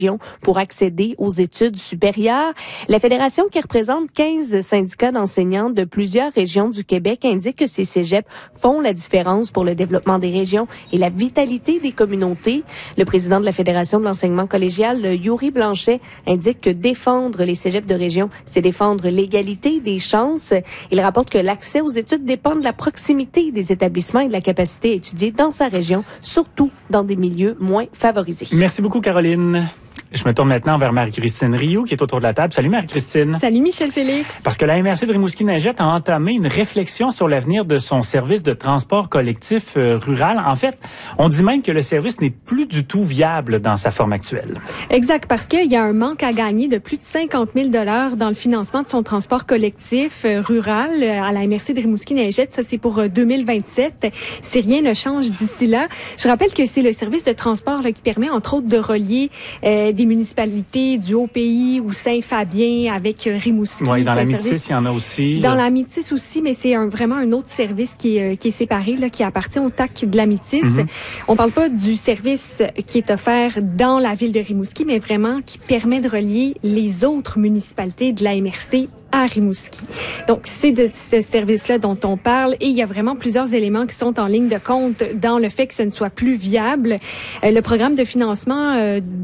pour accéder aux études supérieures. La fédération, qui représente 15 syndicats d'enseignants de plusieurs régions du Québec, indique que ces cégeps font la différence pour le développement des régions et la vitalité des communautés. Le président de la Fédération de l'enseignement collégial, Yuri Blanchet, indique que défendre les cégeps de région, c'est défendre l'égalité des chances. Il rapporte que l'accès aux études dépend de la proximité des établissements et de la capacité à étudier dans sa région, surtout dans des milieux moins favorisés. Merci beaucoup, Caroline. Je me tourne maintenant vers Marie-Christine Rioux, qui est autour de la table. Salut, Marie-Christine. Salut, Michel Félix. Parce que la MRC de Rimouski-Neigette a entamé une réflexion sur l'avenir de son service de transport collectif rural. En fait, on dit même que le service n'est plus du tout viable dans sa forme actuelle. Exact, parce qu'il y a un manque à gagner de plus de 50 000 $ dans le financement de son transport collectif rural à la MRC de Rimouski-Neigette. Ça, c'est pour 2027. Si rien ne change d'ici là. Je rappelle que c'est le service de transport là, qui permet, entre autres, de relier des municipalités du Haut-Pays ou Saint-Fabien avec Rimouski. Oui, dans la Métis, il y en a aussi. Dans la Métis aussi, mais c'est vraiment un autre service qui est séparé, là, qui appartient au TAC de la Métis. On parle pas du service qui est offert dans la ville de Rimouski, mais vraiment qui permet de relier les autres municipalités de la MRC à Rimouski. Donc, c'est de ce service-là dont on parle et il y a vraiment plusieurs éléments qui sont en ligne de compte dans le fait que ce ne soit plus viable. Le programme de financement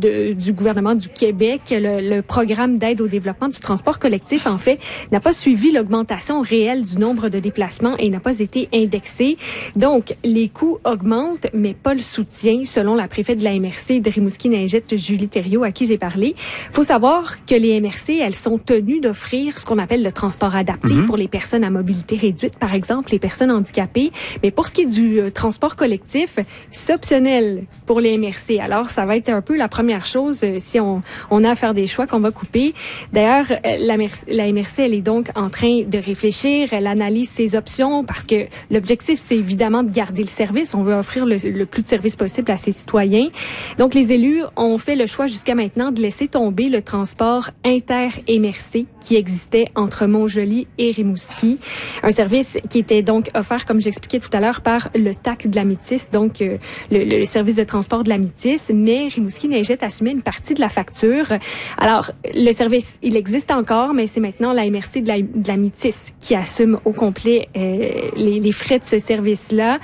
du gouvernement du Québec, le programme d'aide au développement du transport collectif, en fait, n'a pas suivi l'augmentation réelle du nombre de déplacements et n'a pas été indexé. Donc, les coûts augmentent, mais pas le soutien, selon la préfète de la MRC de Rimouski-Neigette, Julie Thériault, à qui j'ai parlé. Il faut savoir que les MRC, elles sont tenues d'offrir ce qu'on appelle le transport adapté pour les personnes à mobilité réduite, par exemple, les personnes handicapées. Mais pour ce qui est du transport collectif, c'est optionnel pour les MRC. Alors, ça va être un peu la première chose si on a à faire des choix qu'on va couper. D'ailleurs, la MRC, elle est donc en train de réfléchir, elle analyse ses options parce que l'objectif, c'est évidemment de garder le service. On veut offrir le plus de services possible à ses citoyens. Donc, les élus ont fait le choix jusqu'à maintenant de laisser tomber le transport inter-MRC qui existait entre Montjoly et Rimouski. Un service qui était donc offert, comme j'expliquais tout à l'heure, par le TAC de la Métis, donc le service de transport de la Métis, mais Rimouski-Neigette assumait une partie de la facture. Alors, le service, il existe encore, mais c'est maintenant la MRC de la Métis qui assume au complet les frais de ce service-là.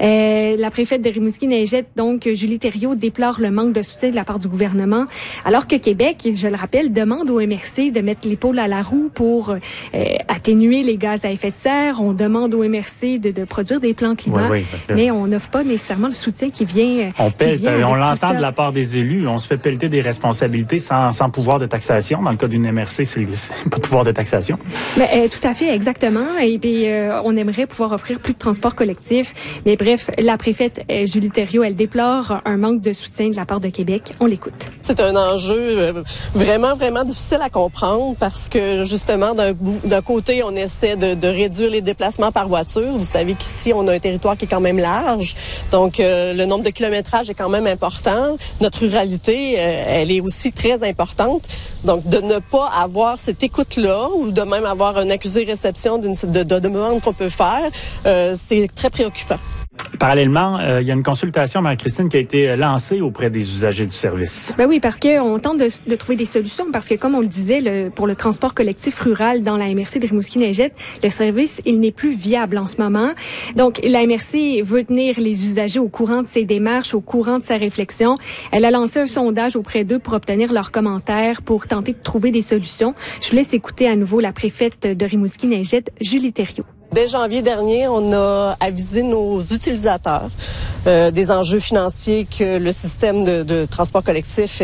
La préfète de Rimouski-Neigette, donc Julie Thériault, déplore le manque de soutien de la part du gouvernement, alors que Québec, je le rappelle, demande au MRC de mettre l'épaule à la roue pour atténuer les gaz à effet de serre. On demande au MRC de produire des plans climat, mais on n'offre pas nécessairement le soutien qui vient. On l'entend de la part des élus. On se fait pelleter des responsabilités sans pouvoir de taxation. Dans le cas d'une MRC, c'est pas de pouvoir de taxation. Mais, tout à fait, exactement. Et puis, on aimerait pouvoir offrir plus de transport collectif. Mais bref, la préfète Julie Thériault, elle déplore un manque de soutien de la part de Québec. On l'écoute. C'est un enjeu vraiment, vraiment difficile à comprendre parce que, justement, d'un côté, on essaie de réduire les déplacements par voiture. Vous savez qu'ici, on a un territoire qui est quand même large. Donc, le nombre de kilométrages est quand même important. Notre ruralité, elle est aussi très importante. Donc, de ne pas avoir cette écoute-là ou de même avoir un accusé-réception de demande qu'on peut faire, c'est très préoccupant. Parallèlement, il y a une consultation, Marie-Christine, qui a été lancée auprès des usagers du service. Ben oui, parce qu'on tente de trouver des solutions, parce que comme on le disait, pour le transport collectif rural dans la MRC de Rimouski-Neigette, le service, il n'est plus viable en ce moment. Donc, la MRC veut tenir les usagers au courant de ses démarches, au courant de sa réflexion. Elle a lancé un sondage auprès d'eux pour obtenir leurs commentaires, pour tenter de trouver des solutions. Je vous laisse écouter à nouveau la préfète de Rimouski-Neigette, Julie Thériault. Dès janvier dernier, on a avisé nos utilisateurs des enjeux financiers que le système de transport collectif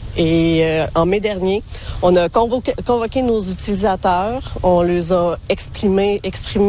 et en mai dernier, on a convoqué nos utilisateurs, on leur a exprimé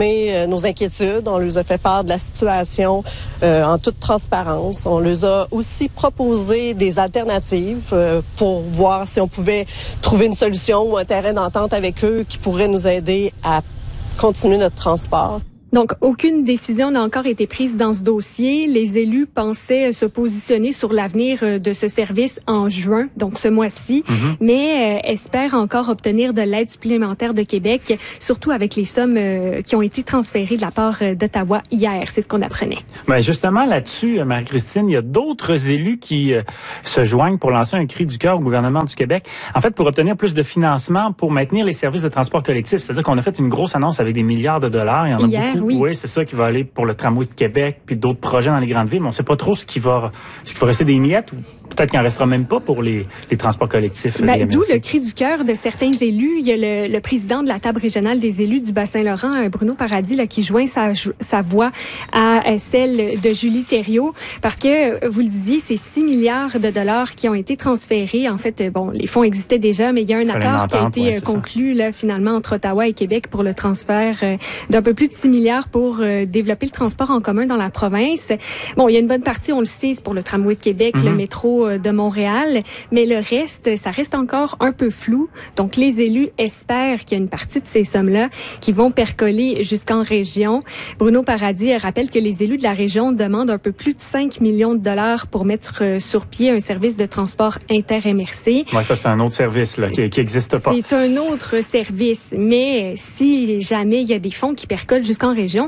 nos inquiétudes, on leur a fait part de la situation en toute transparence. On leur a aussi proposé des alternatives pour voir si on pouvait trouver une solution ou un terrain d'entente avec eux qui pourrait nous aider à continuer notre transport. Donc, aucune décision n'a encore été prise dans ce dossier. Les élus pensaient se positionner sur l'avenir de ce service en juin, donc ce mois-ci, mais espèrent encore obtenir de l'aide supplémentaire de Québec, surtout avec les sommes qui ont été transférées de la part d'Ottawa hier. C'est ce qu'on apprenait. Ben justement, là-dessus, Marie-Christine, il y a d'autres élus qui se joignent pour lancer un cri du cœur au gouvernement du Québec. En fait, pour obtenir plus de financement pour maintenir les services de transport collectif. C'est-à-dire qu'on a fait une grosse annonce avec des milliards de dollars. Il y en a beaucoup. Oui, c'est ça qui va aller pour le tramway de Québec puis d'autres projets dans les grandes villes. Mais on sait pas trop ce qui va rester des miettes ou peut-être qu'il en restera même pas pour les transports collectifs. D'où le cri du cœur de certains élus. Il y a le président de la table régionale des élus du Bas-Saint-Laurent, Bruno Paradis, là, qui joint sa voix à celle de Julie Thériault, parce que, vous le disiez, c'est 6 milliards de dollars qui ont été transférés. En fait, les fonds existaient déjà, mais il y a un accord qui a été conclu là, finalement entre Ottawa et Québec pour le transfert d'un peu plus de 6 milliards pour développer le transport en commun dans la province. Bon, il y a une bonne partie, on le sait, c'est pour le tramway de Québec, le métro de Montréal, mais le reste, ça reste encore un peu flou. Donc, les élus espèrent qu'il y a une partie de ces sommes-là qui vont percoler jusqu'en région. Bruno Paradis rappelle que les élus de la région demandent un peu plus de 5 millions de dollars pour mettre sur pied un service de transport inter-MRC. Oui, ça, c'est un autre service là, qui n'existe pas. C'est un autre service, mais si jamais il y a des fonds qui percolent jusqu'en région,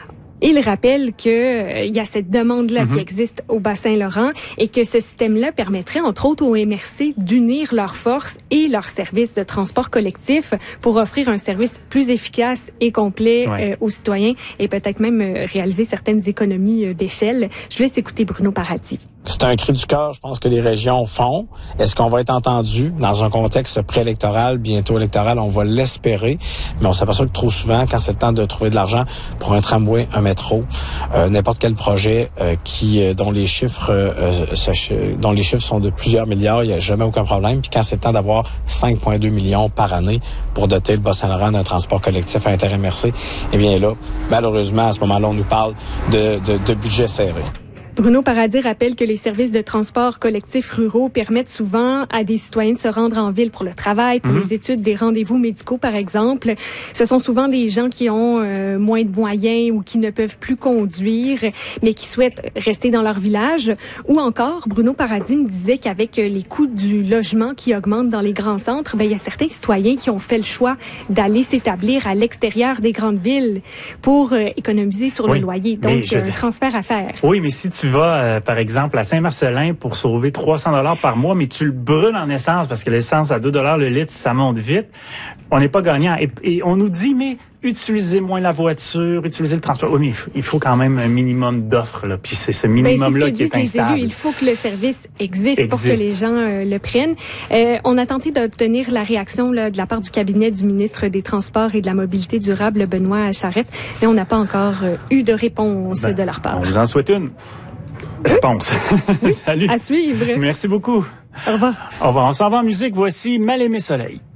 il rappelle que il y a cette demande-là qui existe au Bas-Saint-Laurent et que ce système-là permettrait, entre autres, aux MRC d'unir leurs forces et leurs services de transport collectif pour offrir un service plus efficace et complet aux citoyens et peut-être même réaliser certaines économies d'échelle. Je laisse écouter Bruno Paradis. C'est un cri du cœur, je pense, que les régions font. Est-ce qu'on va être entendu dans un contexte préélectoral, bientôt électoral? On va l'espérer, mais on s'aperçoit que trop souvent, quand c'est le temps de trouver de l'argent pour un tramway, un métro, n'importe quel projet dont les chiffres sont de plusieurs milliards, il n'y a jamais aucun problème. Puis quand c'est le temps d'avoir 5,2 millions par année pour doter le Bas-Saint-Laurent d'un transport collectif inter-MRC, eh bien là, malheureusement, à ce moment-là, on nous parle de budget serré. Bruno Paradis rappelle que les services de transport collectifs ruraux permettent souvent à des citoyens de se rendre en ville pour le travail, pour les études, des rendez-vous médicaux, par exemple. Ce sont souvent des gens qui ont moins de moyens ou qui ne peuvent plus conduire, mais qui souhaitent rester dans leur village. Ou encore, Bruno Paradis me disait qu'avec les coûts du logement qui augmentent dans les grands centres, il y a certains citoyens qui ont fait le choix d'aller s'établir à l'extérieur des grandes villes pour économiser sur le loyer. Donc, un transfert à faire. Oui, mais si tu vas, par exemple, à Saint-Marcellin pour sauver 300 $ par mois, mais tu le brûles en essence parce que l'essence à 2 $ le litre, ça monte vite, on n'est pas gagnant. Et on nous dit, mais utilisez moins la voiture, utilisez le transport. Oui, mais il faut quand même un minimum d'offres, là. Puis c'est ce minimum-là qui est instable. Élus, il faut que le service existe pour que les gens le prennent. On a tenté d'obtenir la réaction là, de la part du cabinet du ministre des Transports et de la Mobilité durable, Benoît Charette, mais on n'a pas encore eu de réponse de leur part. On vous en souhaite une réponse. Oui, salut. À suivre. Merci beaucoup. Au revoir. Au revoir. On s'en va en musique. Voici Mal-aimé soleil.